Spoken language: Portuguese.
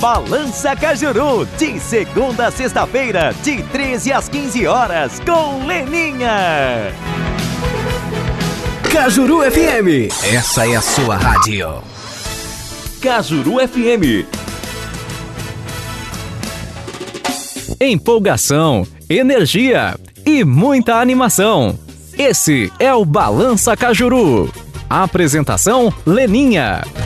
Balança Cajuru, de segunda a sexta-feira, de 13 às 15 horas, com Leninha. Cajuru FM, essa é a sua rádio. Cajuru FM. Empolgação, energia e muita animação. Esse é o Balança Cajuru. Apresentação Leninha.